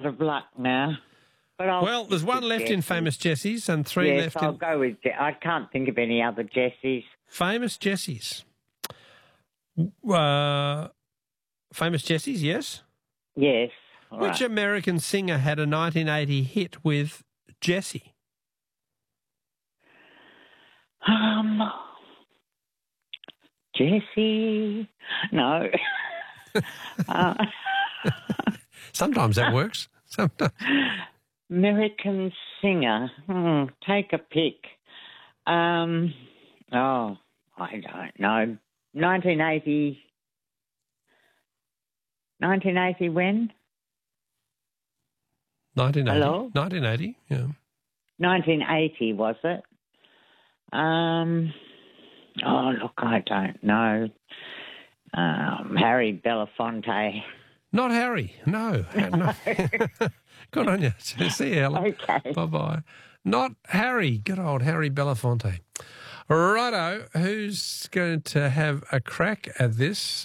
of luck now. But Well, there's one left in Famous Jessies and three yes, left I'll in go with I can't think of any other Jessies. Famous Jessies. Famous Jessies, yes? Yes. all Which right. American singer had a 1980 hit with Jessie? Jessie? No. Sometimes that works. Sometimes. American singer. Take a pick. I don't know. 1980. 1980 when? 1980. Hello? 1980, yeah. 1980, was it? Look, I don't know. Harry Belafonte. Not Harry, no. No. Good on you. See you, Ellen. Okay. Bye-bye. Not Harry. Good old Harry Belafonte. Righto, who's going to have a crack at this?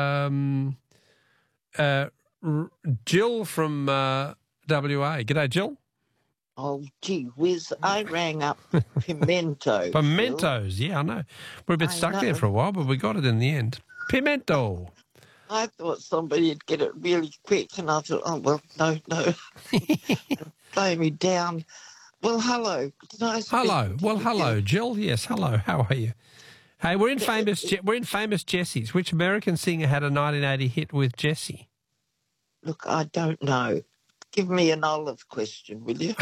Jill from WA. G'day, Jill. Oh, gee whiz, I rang up Pimento. Pimentos, yeah, I know. We're a bit stuck there for a while, but we got it in the end. Pimento. I thought somebody'd get it really quick, and I thought, oh, well, no. Blow me down. Well, hello. Hello, Jill. Yes, hello. How are you? Hey, we're in famous Jessies. Which American singer had a 1980 hit with Jessie? Look, I don't know. Give me an olive question, will you?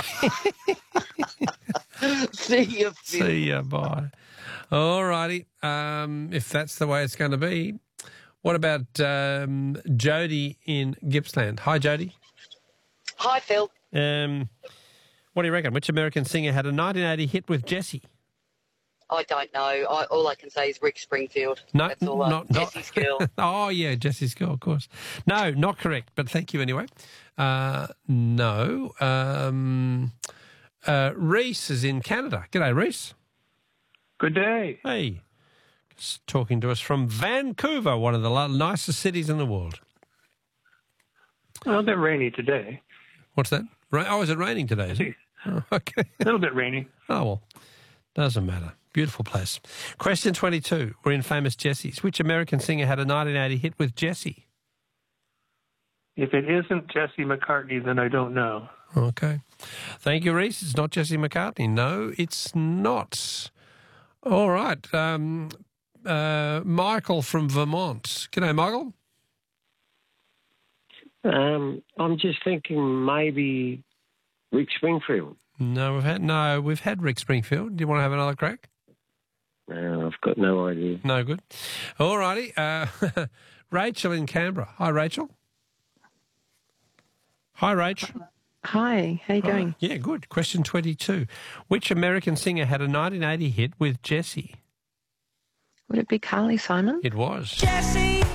See you, Phil. See ya, bye. All righty. If that's the way it's going to be, what about Jody in Gippsland? Hi, Jody. Hi, Phil. What do you reckon? Which American singer had a 1980 hit with Jessie? I don't know. All I can say is Rick Springfield. No, that's all. Jessie's girl. Oh, yeah, Jessie's girl, of course. No, not correct, but thank you anyway. No. Reese is in Canada. G'day, Reese. Good day. Hey. Talking to us from Vancouver, one of the nicest cities in the world. Well, a bit rainy today. What's that? Oh, is it raining today? Is it? Oh, okay. A little bit rainy. Oh, well, doesn't matter. Beautiful place. Question 22. We're in famous Jessies. Which American singer had a 1980 hit with Jessie? If it isn't Jesse McCartney, then I don't know. Okay. Thank you, Reese. It's not Jesse McCartney. No, it's not. All right. Michael from Vermont. G'day, Michael. I'm just thinking maybe Rick Springfield. No, we've had Rick Springfield. Do you want to have another crack? I've got no idea. No good. All righty. Rachel in Canberra. Hi, Rachel. Hi, Rachel. Hi, how you going? Yeah, good. Question 22. Which American singer had a 1980 hit with Jessie? Would it be Carly Simon? It was. Jessie.